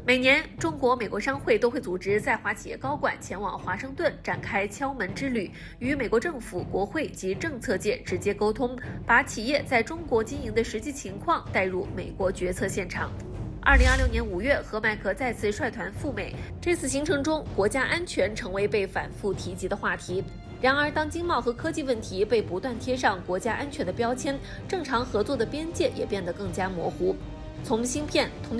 每年，中国美国商会都会组织在华企业高管前往华盛顿展开敲门之旅，与美国政府、国会及政策界直接沟通，把企业在中国经营的实际情况带入美国决策现场。2026年5月，何麦克再次率团赴美，这次行程中，国家安全成为被反复提及的话题。然而，当经贸和科技问题被不断贴上国家安全的标签，正常合作的边界也变得更加模糊。从芯片、通